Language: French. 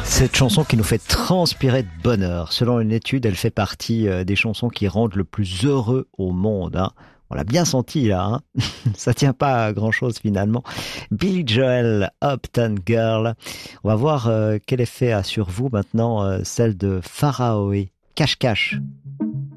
Cette chanson qui nous fait transpirer de bonheur. Selon une étude, elle fait partie des chansons qui rendent le plus heureux au monde. Hein. On l'a bien senti là. Hein. Ça tient pas à grand chose finalement. Billy Joel, Uptown Girl. On va voir quel effet a sur vous maintenant celle de Pharaoh. Cache-cache.